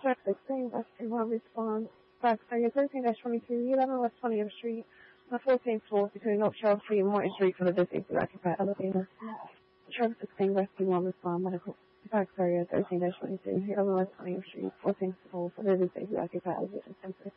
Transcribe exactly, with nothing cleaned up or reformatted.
sixteen West Fremont response. Back area thirteen twenty-two, eleven West twentieth Street, on the fourteenth floor between Oak Shell Street and Morton Street for the disabled occupant elevator. Sharp sixteen West Fremont respond. Medical back area thirteen twenty-two, eleven West twentieth Street, fourteenth floor for the disabled occupant elevator center.